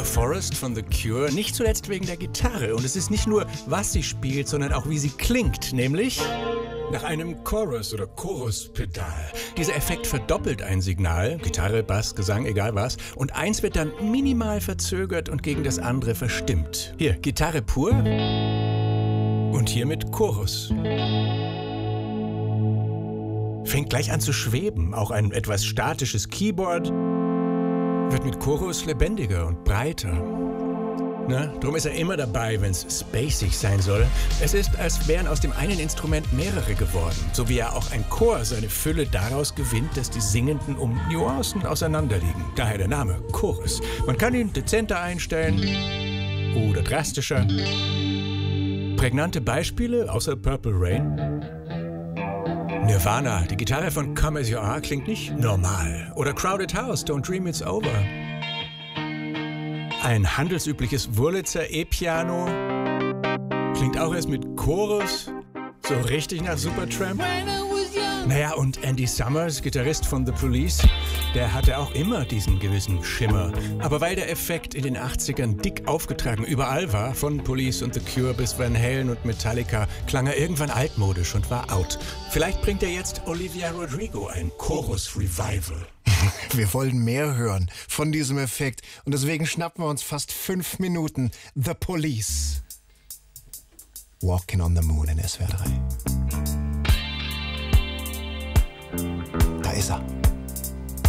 Forest von The Cure, nicht zuletzt wegen der Gitarre. Und es ist nicht nur, was sie spielt, sondern auch, wie sie klingt, nämlich nach einem Chorus- oder Choruspedal. Dieser Effekt verdoppelt ein Signal, Gitarre, Bass, Gesang, egal was, und eins wird dann minimal verzögert und gegen das andere verstimmt. Hier, Gitarre pur und hier mit Chorus. Fängt gleich an zu schweben, auch ein etwas statisches Keyboard wird mit Chorus lebendiger und breiter. Drum ist er immer dabei, wenn es spacig sein soll. Es ist, als wären aus dem einen Instrument mehrere geworden. So wie ja auch ein Chor seine Fülle daraus gewinnt, dass die Singenden um Nuancen auseinanderliegen. Daher der Name Chorus. Man kann ihn dezenter einstellen oder drastischer. Prägnante Beispiele außer Purple Rain? Nirvana, die Gitarre von Come As You Are klingt nicht normal. Oder Crowded House, Don't Dream It's Over. Ein handelsübliches Wurlitzer E-Piano klingt auch erst mit Chorus, so richtig nach Supertramp. Naja, und Andy Summers, Gitarrist von The Police, der hatte auch immer diesen gewissen Schimmer. Aber weil der Effekt in den 80ern dick aufgetragen überall war, von Police und The Cure bis Van Halen und Metallica, klang er irgendwann altmodisch und war out. Vielleicht bringt er jetzt Olivia Rodrigo ein Chorus-Revival. Wir wollen mehr hören von diesem Effekt und deswegen schnappen wir uns fast 5 Minuten The Police. Walking on the Moon in SWR 3. Da ist er.